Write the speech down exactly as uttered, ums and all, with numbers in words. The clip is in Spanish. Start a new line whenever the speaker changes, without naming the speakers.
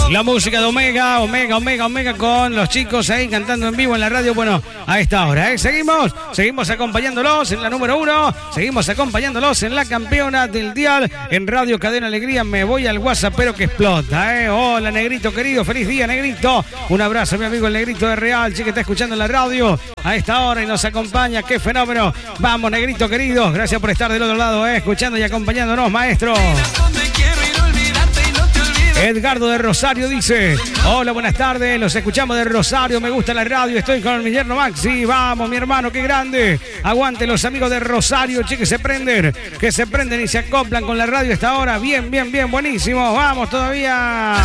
La música de Omega, Omega, Omega, Omega con los chicos ahí cantando en vivo en la radio. Bueno, a esta hora, ¿eh? Seguimos, seguimos acompañándolos en la número uno, seguimos acompañándolos en la campeona del dial en Radio Cadena Alegría. Me voy al WhatsApp, pero que explota, ¿eh? Hola, Negrito querido, feliz día, Negrito. Un abrazo, mi amigo el Negrito de Real, che, que está escuchando en la radio a esta hora y nos acompaña. ¡Qué fenómeno! Vamos, Negrito querido, gracias por estar del otro lado, ¿eh? Escuchando y acompañándonos, maestro. Edgardo de Rosario dice: hola, buenas tardes, los escuchamos de Rosario, me gusta la radio, estoy con mi yerno Maxi, vamos mi hermano, qué grande, aguante los amigos de Rosario, che, que se prenden, que se prenden y se acoplan con la radio a esta hora, bien, bien, bien, buenísimo, vamos todavía.